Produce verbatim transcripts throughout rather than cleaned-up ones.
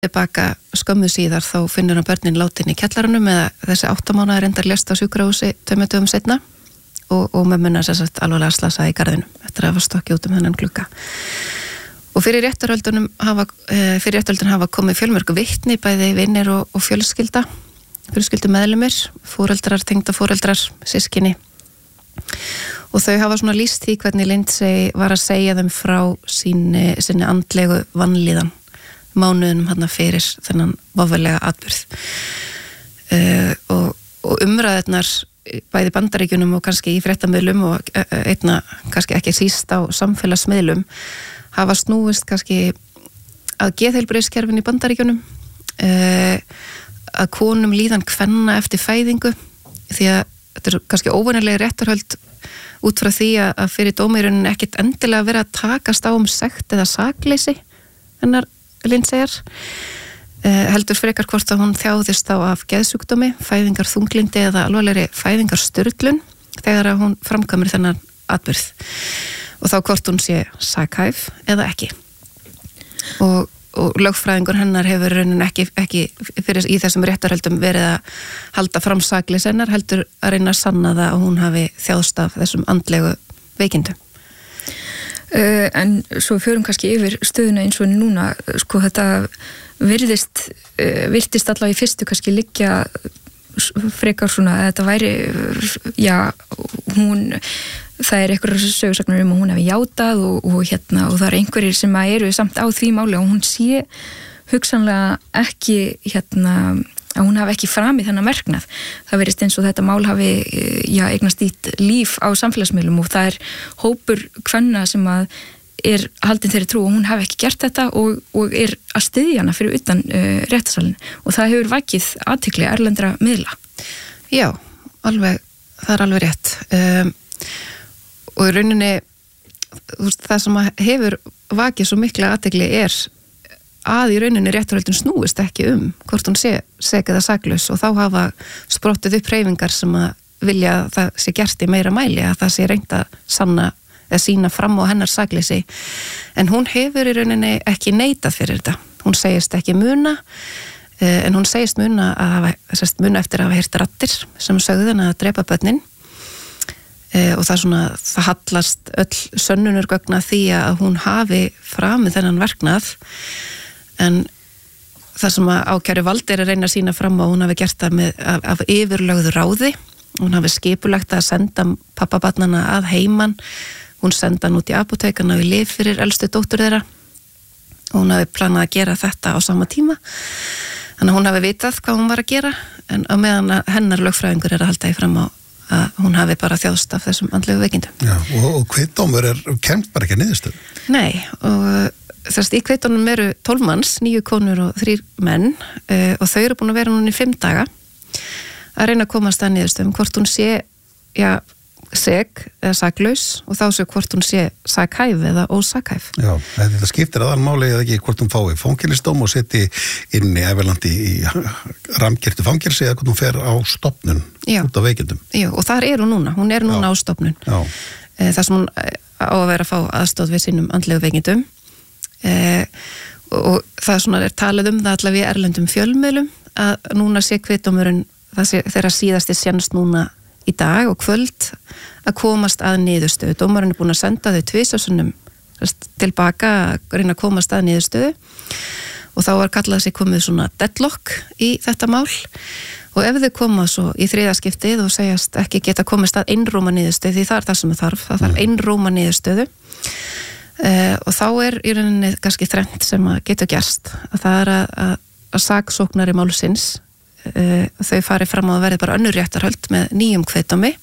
tilbaka skömmu síðar þá finnur hann börnin látin í kjallaranum eða þessi átta mánaða reyndar lést á sjúkrahúsi tveimur dögum seinna og, og mömmuna sem sagt alvarlega slasaði í garðinum eftir að hafa stokkið út um þennan glugga. Og fyrir réttarhöldunum hafa, fyrir réttarhöldunum hafa komið fjölmörg vitni, bæði vinnir og, og fjölskylda, fjölskyldu meðlumir, foreldrar, tengda foreldrar, systkini. Og þau hafa svona lýst því hvernig Lindsay var að segja þeim frá síni, síni andlegu vanlíðan mánuðunum hann fyrir þennan vovelega atburð. Uh, og, og umræðirnar bæði Bandaríkjunum og kannski í fréttamiðlum og einna kannski ekki síst á samfélagsmiðlum hafa snúist kannski að geðheilbrigðiskerfinu í Bandaríkjunum, uh, að konum líðan kvenna eftir fæðingu, því að þetta er kannski óvanilegi réttarhöld út frá því að fyrir dómirunin ekkit endilega verið að takast á um sekt eða sakleysi hennar Lindsayar, uh, heldur frekar hvort að hún þjáðist á af geðsjúkdómi, fæðingar þunglindi eða alvarlegri fæðingar sturlun þegar að hún framkvæmir þennan atburð og þá hvort hún sé sakhæf eða ekki. Og, og lögfræðingur hennar hefur raunin ekki, ekki fyrir í þessum réttarhöldum verið að halda fram sakleysi hennar, heldur að reyna að sanna það að hún hafi þjáðst af þessum andlegu veikindum. Uh, en svo fjörum kannski yfir stöðuna eins og núna, sko þetta virðist, uh, virtist allavega í fyrstu kannski liggja frekar svona að þetta væri, já, hún, það er einhverjar sögursagnar um að hún hefði játað og, og hérna, og það er einhverjir sem eru samt á því máli og hún sé hugsanlega ekki, hérna, að hún hafi ekki framið þennan verknað. Það verist eins og þetta mál hafi, já, eignast ítt líf á samfélagsmiðlum og það er hópur kvenna sem að er haldin þeirri trú og hún hafi ekki gert þetta og, og er að styðja hana fyrir utan uh, réttarsalinn og það hefur vakið athygli erlendra miðla. Já, alveg, það er alveg rétt. Um, og í rauninni, það sem hefur vakið svo mikla athygli er að í rauninni réttarhöldin snúist ekki um hvort hún sé sek eða saklaus og þá hafa sprottið upp hreyfingar sem að vilja að það sé gert í meira mæli, að það sé reynt að sanna eða sína fram á hennar sakleysi, en hún hefur í rauninni ekki neitað fyrir þetta. Hún segist ekki muna, en hún segist muna, að hafa, sérst, muna eftir að hafa heyrt raddir sem sögðu henni að drepa börnin og það, svona, það hallast öll sönnunargögn að því að hún hafi framið þennan verknað, en það sem að ákæru vald er að reyna að sína fram á, hún hafi gert það með, af, af yfirlögðu ráði, hún hafi skipulagt að senda pappabarnana að heiman, hún senda hann út í apótekana við lyf fyrir elstu dóttur þeirra og hún hafi planað að gera þetta á sama tíma, þannig að hún hafi vitað hvað hún var að gera, en á meðan hennar lögfræðingur er að halda í fram á að hún hafi bara þjáðst af þessum andlegu veikindum. Já, og, og kviðdómur er kemst bara ekki að niðurstöðu? Nei, og þess, í kviðdómnum eru tólf manns, níu konur og þrír menn uh, og þau eru búin að vera núna í fimm daga að reyna að komast að niðurstöðum hvort hún sé, já, sek eða saklaus og þá sé hvort hún sé sakhæf eða ósakhæf. Já, þetta skiptir aðalmáli eða ekki hvort hún fái fangelsisdóm og setji inn í Everlandi í ramgirtu fangelsi eða hvort hún fer á stofnun út á veikindum. Já, og þar er hún núna, hún er núna Já. á stofnun. Já. Það sem hún á að vera að fá aðstóð við sínum andlegu veikindum eh, og það svona er talið um það allavega í erlendum fjölmiðlum að núna sé kviðdómurinn þeirra síðasti séns núna í dag og kvöld að komast að niðurstöðu. Dómarinn er búin að senda þau tvisvarsinnum tilbaka að reyna að komast að niðurstöðu og þá var kallað sig komið svona deadlock í þetta mál og ef þau koma svo í þriðaskiptið og segjast ekki geta komist að einróma niðurstöðu því það er það sem það þarf, það þarf einróma niðurstöðu uh, og þá er í rauninni kannski þrennt sem að getur gerst að það er að, að, að saksóknari málsins Uh, þau fari fram á að verði bara önnur réttarhöld með nýjum kviðdómi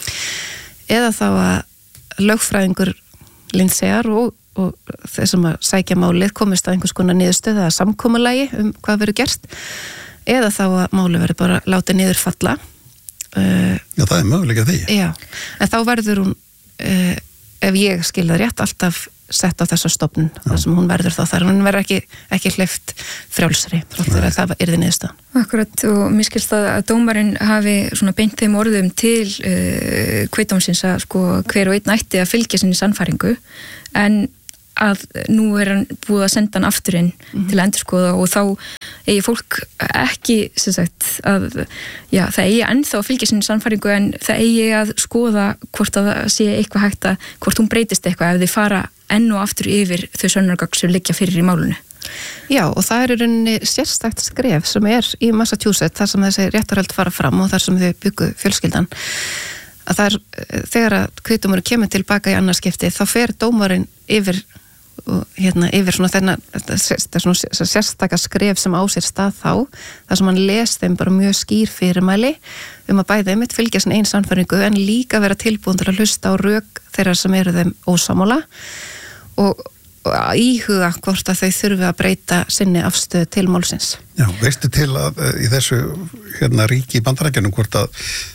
eða þá að lögfræðingur Lindsayar og, og þeir sem að sækja málið komist að einhvers konar niðurstöðu eða samkomulagi um hvað verður gerst eða þá að málið verður bara látið niður falla uh, Já, það er möguleika því Já, en þá verður hún uh, ef ég skil það rétt alltaf sett á þessa stofnun, þar sem hún verður þá þar hún verður ekki, ekki hleypt frjálsri þáttur að það yrði niðurstaðan. Akkurat, og mér skilst að, að dómarinn hafi svona beint þeim orðum til uh, kviðdómsins að sko hver og einn ætti að fylgja sinni sannfæringu en að nú er hann búið að senda hann aftur inn mm-hmm. til að endurskoða og þá eigi fólk ekki sem sagt að já, það eigi ennþá að fylgja sinni sannfæringu en það eigi að skoða hvort að það sé eitthvað hægt að hvort hún breytist eitthvað ef þið fara enn og aftur yfir þau sönnunargögn sem liggja fyrir í málunu. Já, og það er í rauninni sérstakt skref sem er í Massachusetts þar sem þessi réttarhöld fara fram og þar sem þau byggu fjölskyldan að það er, þegar að kviðdómurinn kemur tilbaka í annarskipti þá fer dómarinn yfir hérna, yfir svona þennan svona sérstaka skref sem á sér stað þá þar sem hann les þeim bara mjög skýr fyrirmæli um að bæði einmitt fylgja sin einn sannfæringu en líka vera tilbúin til að hlusta á rök þeirra sem eru þeim ósammála og og íhuga hvort að þau þurfi að breyta sinni afstöðu til málsins. Já, veistu til að í þessu hérna ríki Bandaríkjunum hvort að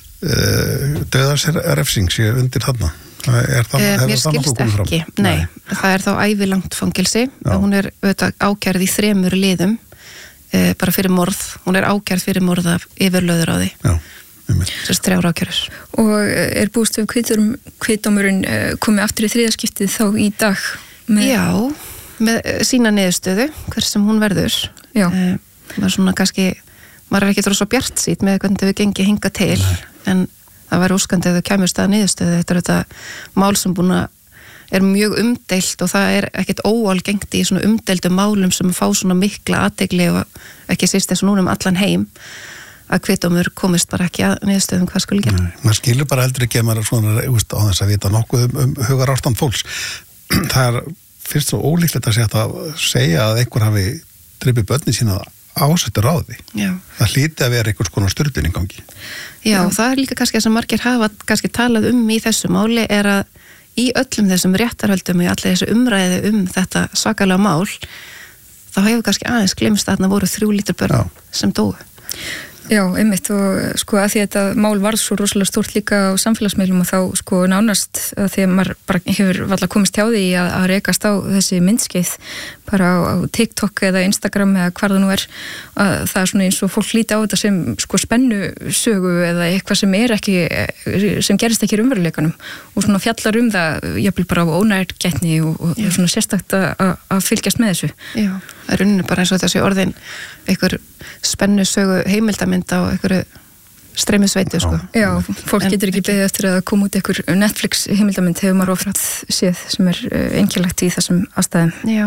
uh, dauðarefsing sé undir þarna? Er það, uh, mér skilst ekki, nei, nei, það er þá ævilangt fangilsi, hún er auðvitað ákærð í þremur liðum uh, bara fyrir morð, hún er ákærð fyrir morð af yfirlöður á því. Já. Sérst þrjár ákærur. Og er búist við kviðdómurinn komið aftur í þriðaskiptið þá í dag? Með... Já, með sína niðurstöðu, hver sem hún verður. Já. Uh, maður svona kannski, maður er ekki dróð svo bjart sýt með hvernig þau gengi hinga til, Nei. En það var óskandi að þau kæmust að niðurstöðu. Þetta er þetta mál sem búin að er mjög umdeilt og það er ekkert óalgengt í svona umdeildum málum sem fá svona mikla athygli og ekki síst þess að núna um allan heim að kviðdómur komist bara ekki að niðurstöðum hvað skuli gera. Nei, maður skilur bara heldur ekki að maður svona, úst, á þess að vita nokkuð um, um hugar ástand fólks. Það er fyrst svo ólíklegt að segja, að segja að einhver hafi drifið börnin sína ásettur á því. Já. Það hlýti að vera einhvers konar styrlun í gangi. Já, Já, það er líka kannski að sem margir hafa kannski talað um í þessu máli er að í öllum þessum réttarhöldum og í allir þessu umræði um þetta svakalega mál þá hefur kannski aðeins glemst að það voru þrjú lítur börn Já. Sem dóu. Já, einmitt og sko að því að þetta mál varð svo rosalega stórt líka á samfélagsmiðlum og þá sko nánast að því að maður bara hefur valla komist hjá því að, að rekast á þessi myndskeið bara á, á TikTok eða Instagram eða hvar það nú er að það er svona eins og fólk líti á þetta sem sko spennu sögu eða eitthvað sem er ekki sem gerist ekki í raunveruleikanum og svona fjallar um það jafnvel bara á ónærgætni og, og svona sérstakt að, að fylgjast með þessu. Já, það er unni bara eins og þessi orðin einhver spennu sögu heimildamynd á einhverju streymisveitu sko. Já, fólk getur ekki beðið eftir að koma út einhver Netflix heimildamynd hefur maður ofrætt séð sem er einkennilegt í þessum aðstæðum. Já.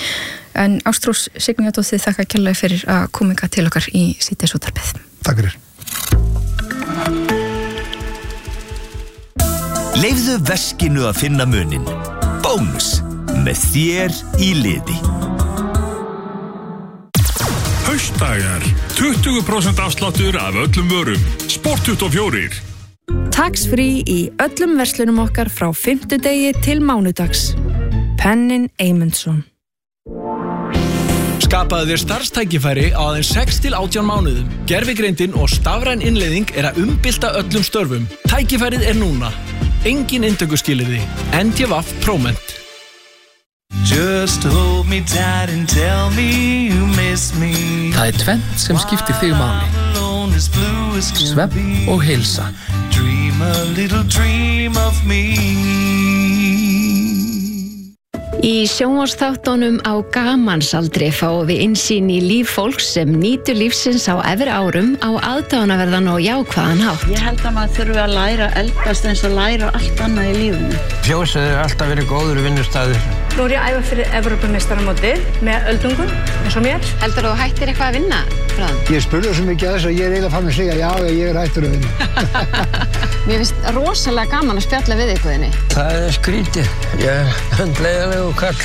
En Ástrós Signíadóttir þakka kærlega fyrir að koma hingað til okkar í síðdegisútvarpið. Takk fyrir. Leyfðu veskinu að finna munin. Bónus með þér í liði. Haustdagar, tuttugu prósent afsláttur af öllum vörum. Sport tuttugu og fjögur. Tax-free í öllum verslunum okkar frá fimmtudegi til mánudags. Pennin Eymundsson. Skapaðu þér starfstækifæri á aðeins sex til átján mánuðum. Gervigreindin og stafræn innleiðing er að umbylta öllum störfum. Tækifærið er núna. Engin inntökuskilyrði. N D V Próment. Just hold me tight and tell me you miss me. Það er tvennt sem skiptir þig máli. Svefn og heilsa. Dream a little dream of me. Í sjónvarpsþáttunum á gamansaldri fáum við innsýn í líf fólks sem nýtur lífsins á efri árum á aðdáunarverðan og jákvæðan hátt. Ég held að maður þurfi að læra eldast eins og læra allt annað í lífinu. Fjósið er alltaf verið góður vinnustæður. Nú er ég að æfa fyrir Evrópumeistaramótið með öldungum eins og mér. Heldur þú hættir eitthvað að vinna frá þeim? Ég spurði svo mikið að þess að ég er eiginlega fann að segja já, ég er hættur að vinna. Mér finnst rosalega gaman að spjalla við ykkur þinni. Það er skrítið. Ég er hundleiðilegu kall.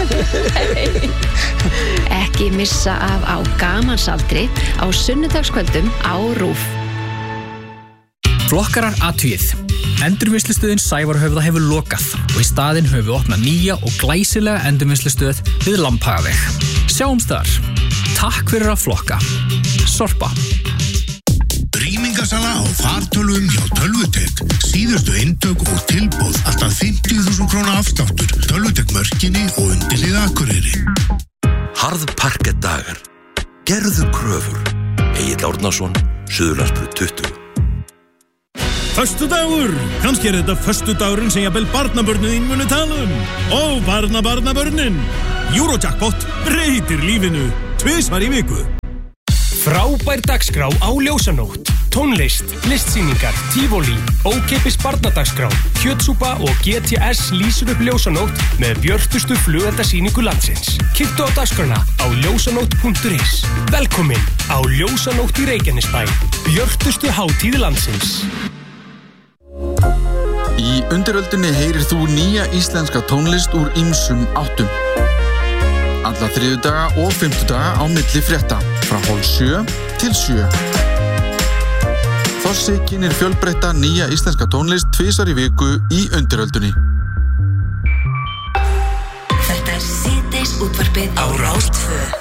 Ekki missa af á gamansaldri á sunnudagskvöldum á RÚV. Flokkarar athugið. Endurvinnslustöðin Sævarhöfða hefur lokað og í staðinn höfum við opnað nýja og glæsilega endurvinnslustöð við Lambhagaveg. Sjáumst þar. Takk fyrir að flokka. Sorpa. Rýmingasala á fartölvum hjá Tölvutek. Síðustu eintök og tilboð alltaf fimmtíu þúsund króna afsláttur. Tölvutek Mörkinni og undirlið Akureyri. Harðparkettdagar. Gerðu kröfur. Egill Árnason, Suðurlandsbraut tuttugu. Föstudagur, kannski er þetta föstudagurinn sem jafnvel barnabörnin þín munu tala um. Og barnabarnabörnin. Eurojackpot breytir lífinu tvisvar í viku. Frábær dagskrá á Ljósanótt. Tónlist, listsýningar, tífólí, ókeypis barnadagskrá, kjötsúpa og G T S lýsir upp Ljósanótt með björtustu flugeldasýningu landsins. Kíktu á dagskrána á ljósanótt punktur is. Velkomin á Ljósanótt í Reykjanesbæ, björtustu hátíð landsins. Í undiröldinni heyrir þú nýja íslenska tónlist úr ýmsum áttum. Alla þriðjudaga og fimmtudaga á milli frétta, frá hálf sjö til sjö. Þossi kynnir fjölbreytta nýja íslenska tónlist tvisvar í viku í undiröldinni. Þetta er síðdeis útvarpið á Rás tvö.